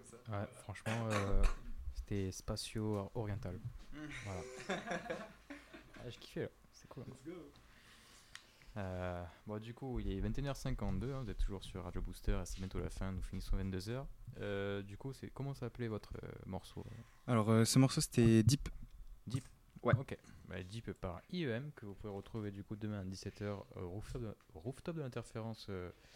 Ouais, franchement, c'était spatio oriental. Voilà. Ah, j'ai kiffé là, c'est cool. Let's go. Bon, du coup, il est 21h52, hein, vous êtes toujours sur Radio Booster, c'est bientôt la fin, nous finissons 22h. Du coup, comment s'appelait votre morceau Alors, ce morceau, c'était Deep. Deep. Ouais. Ok. Bah, Deep par IEM, que vous pouvez retrouver du coup demain à 17h rooftop de l'interférence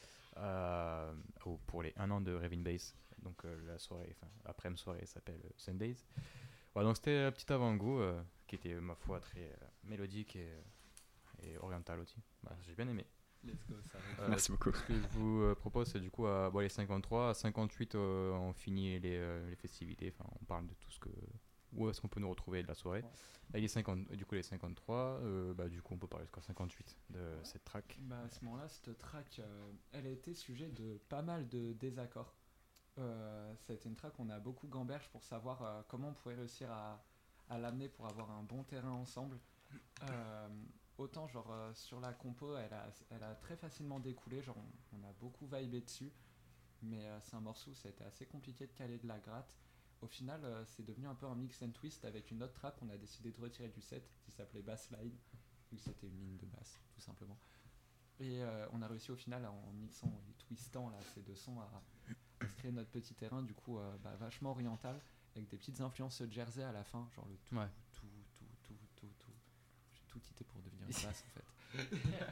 pour les 1 an de Revin Bass. Donc la soirée, enfin l'après-midi soirée s'appelle Sundays. Voilà, donc c'était un petit avant-goût qui était, ma foi, très mélodique et oriental aussi. Bah, j'ai bien aimé. Let's go, ça arrive. Merci beaucoup. Ce que je vous propose, c'est du coup les 53, à 58, on finit les festivités. Enfin, on parle de tout ce que. Où est-ce qu'on peut nous retrouver de la soirée. Ouais. Et du coup, les 53, du coup, on peut parler jusqu'à 58 de cette track. Bah, à ce moment-là, cette track, elle a été sujet de pas mal de désaccords. Ça a été une track qu'on a beaucoup gamberge pour savoir comment on pouvait réussir à l'amener pour avoir un bon terrain ensemble. Autant sur la compo, elle a très facilement découlé, genre on a beaucoup vibé dessus, mais c'est un morceau, ça a été assez compliqué de caler de la gratte. Au final, c'est devenu un peu un mix and twist avec une autre track qu'on a décidé de retirer du set qui s'appelait Bassline, vu que c'était une ligne de basse, tout simplement. Et on a réussi au final, en mixant et twistant là, ces deux sons, à se créer notre petit terrain, du coup vachement oriental, avec des petites influences jersey à la fin, genre le tout, Ouais. tout. J'ai tout quitté pour devenir une basse en fait.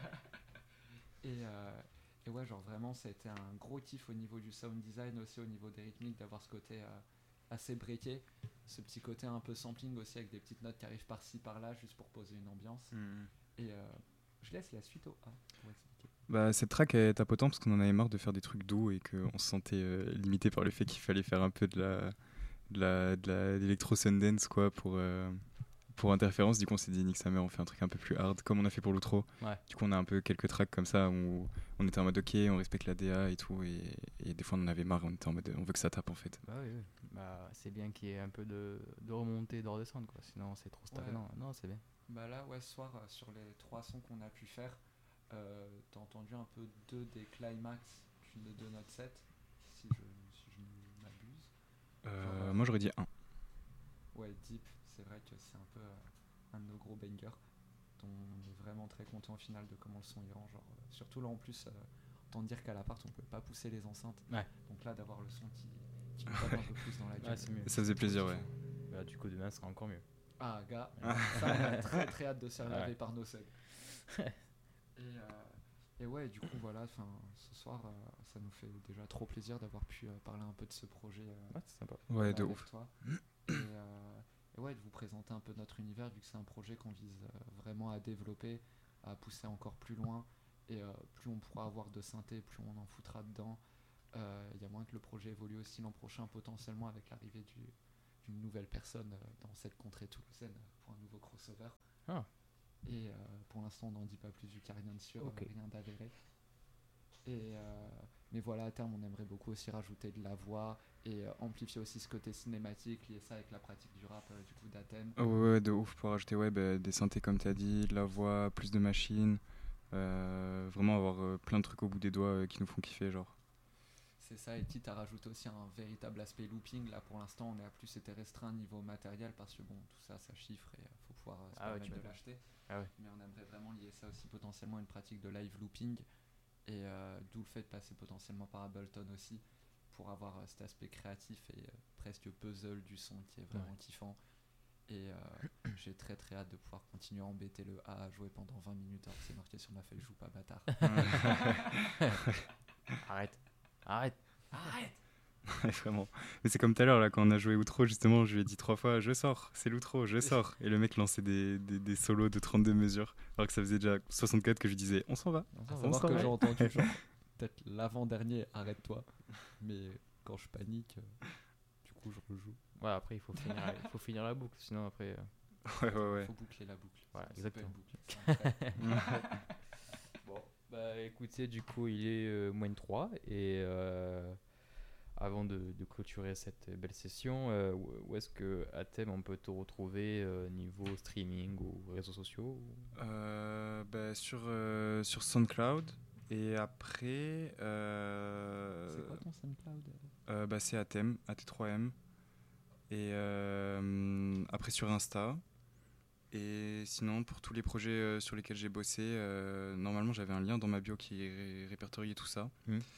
Et ouais, genre vraiment, ça a été un gros kiff au niveau du sound design, aussi au niveau des rythmiques, d'avoir ce côté assez breaké, ce petit côté un peu sampling aussi, avec des petites notes qui arrivent par-ci par-là, juste pour poser une ambiance. Et je laisse la suite au A pour expliquer. Bah, cette track est tapotant parce qu'on en avait marre de faire des trucs doux et qu'on se sentait limité par le fait qu'il fallait faire un peu d'électro Sundance quoi pour interférence. Du coup on s'est dit nique sa mère, on fait un truc un peu plus hard comme on a fait pour l'outro. Ouais. Du coup on a un peu quelques tracks comme ça où on était en mode ok, on respecte la DA et tout, et des fois on en avait marre, on était en mode on veut que ça tape en fait. Bah oui. Bah, c'est bien qu'il y ait un peu de remontée et de redescente, quoi. Sinon c'est trop stagnant. Ouais. Non, c'est bien. Bah là, ouais, ce soir, sur les 3 sons qu'on a pu faire, t'as entendu un peu 2 des climax de notre set, si je ne m'abuse. Moi j'aurais dit 1. Ouais, Deep, c'est vrai que c'est un peu un de nos gros bangers, dont on est vraiment très content au final de comment le son y rend. Surtout là en plus, autant dire qu'à l'appart on pouvait pas pousser les enceintes. Ouais. Donc là, d'avoir le son qui nous tape un peu plus dans la gueule. C'est mieux. Ça faisait plaisir, ouais. Bah, du coup, demain sera encore mieux. Ah, gars, ça on a très très hâte de se faire laver par nos subs. Et ouais, du coup, voilà, ce soir, ça nous fait déjà trop plaisir d'avoir pu parler un peu de ce projet. Ouais, c'est sympa. Ouais, de avec ouf. toi. Et ouais, de vous présenter un peu notre univers, vu que c'est un projet qu'on vise vraiment à développer, à pousser encore plus loin. Et plus on pourra avoir de synthé, plus on en foutra dedans. Il y a moins que le projet évolue aussi l'an prochain, potentiellement avec l'arrivée d'une nouvelle personne dans cette contrée toulousaine pour un nouveau crossover. Ah. Et pour l'instant, on n'en dit pas plus vu qu'il n'y a rien de sûr, rien d'avéré. Mais voilà, à terme, on aimerait beaucoup aussi rajouter de la voix et amplifier aussi ce côté cinématique, lier ça avec la pratique du rap du coup d'Athènes. Oh ouais, de ouf, pour rajouter des synthés comme t'as dit, de la voix, plus de machines, vraiment avoir plein de trucs au bout des doigts qui nous font kiffer, genre. C'est ça, et quitte à rajouter aussi un véritable aspect looping. Là pour l'instant on est à plus été restreint niveau matériel parce que bon, tout ça chiffre et faut pouvoir se permettre de l'acheter. Ah ouais. Mais on aimerait vraiment lier ça aussi potentiellement à une pratique de live looping, et d'où le fait de passer potentiellement par Ableton aussi pour avoir cet aspect créatif et presque puzzle du son qui est vraiment kiffant. Et j'ai très très hâte de pouvoir continuer à embêter le A à jouer pendant 20 minutes alors que c'est marqué sur ma feuille joue pas bâtard. Arrête. Vraiment. Mais c'est comme tout à l'heure là, quand on a joué outro, justement je lui ai dit 3 fois je sors, c'est l'outro, je sors, et le mec lançait des solos de 32 mesures alors que ça faisait déjà 64 que je disais on s'en va. Savoir que j'ai entendu genre peut-être l'avant-dernier arrête-toi, mais quand je panique du coup je rejoue. Ouais, après il faut finir la boucle, sinon après ouais. Faut boucler la boucle. Voilà, c'est pas exactement. une boucle. Bon, bah écoutez, du coup il est moins de 3 et avant de clôturer cette belle session, où est-ce que à thème on peut te retrouver niveau streaming ou réseaux sociaux Sur SoundCloud, Et après, C'est quoi ton SoundCloud? c'est Atem, AT3M. Et après sur Insta. Et sinon, pour tous les projets sur lesquels j'ai bossé, normalement j'avais un lien dans ma bio qui répertoriait tout ça.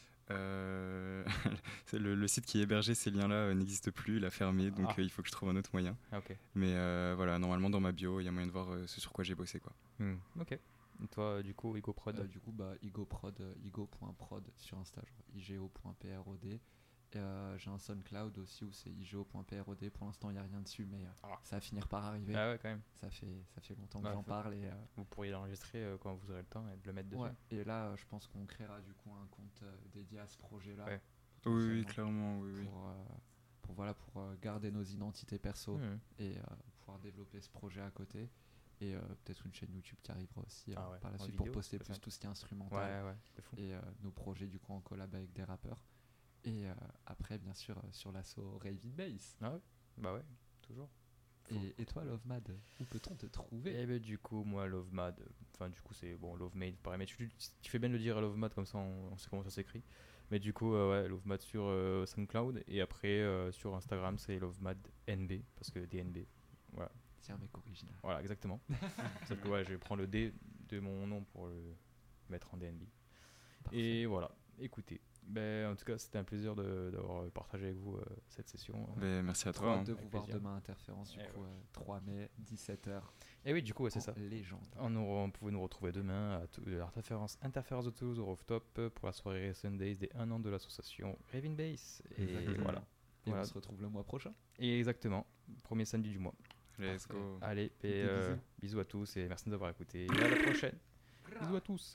Le site qui hébergeait ces liens-là n'existe plus, il a fermé, donc il faut que je trouve un autre moyen. Ok. Mais voilà, normalement dans ma bio, il y a moyen de voir ce sur quoi j'ai bossé, quoi. Ok. Et toi, du coup, IgoProd Du coup, IgoProd, igo.prod sur Insta, genre igo.prod. J'ai un SoundCloud aussi où c'est igo.prod. Pour l'instant, il n'y a rien dessus, mais ça va finir par arriver. Ah ouais, quand même. Ça fait longtemps que j'en parle. Et, vous pourriez l'enregistrer quand vous aurez le temps et de le mettre dessus. Ouais. Et là, je pense qu'on créera du coup un compte dédié à ce projet-là. Ouais. Oui, clairement, oui. Pour garder nos identités perso et pouvoir développer ce projet à côté. Et peut-être une chaîne YouTube qui arrivera aussi par la suite vidéo, pour poster plus tout ce qui est instrumental. Ouais, c'est fou. Et nos projets du coup en collab avec des rappeurs. Et après, bien sûr, sur l'assaut Raving Bass. Ah ouais, bah ouais, toujours. Et toi, Lovemad, où peut-on te trouver? Eh ben du coup, moi, Lovemad, enfin du coup c'est bon, Lovemade, pareil, mais tu fais bien de le dire à Lovemad, comme ça on sait comment ça s'écrit. Mais du coup, ouais, Lovemad sur SoundCloud, et après sur Instagram c'est LovemadNB, parce que DNB, voilà. C'est un mec original. Voilà, exactement. Sauf que ouais, je prends le D de mon nom pour le mettre en DNB. Parfait. Et voilà, écoutez. En tout cas, c'était un plaisir d'avoir partagé avec vous cette session. Merci à toi. De vous voir demain à Interférence, du coup, 3 mai, 17h. Et oui, du coup, c'est ça. Légende. On pouvait nous retrouver demain à Interférence de Toulouse au Rooftop pour la soirée Sundays des 1 an de l'association Raving Bass. Et voilà. Et on se retrouve le mois prochain. Et exactement, premier samedi du mois. Let's go. Allez, bisous à tous et merci de nous avoir écoutés. Et à la prochaine. Bisous à tous.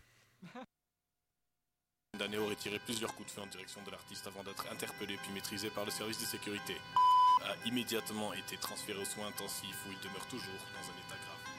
Condamné aurait tiré plusieurs coups de feu en direction de l'artiste avant d'être interpellé puis maîtrisé par le service de sécurité. A immédiatement été transféré aux soins intensifs où il demeure toujours dans un état grave.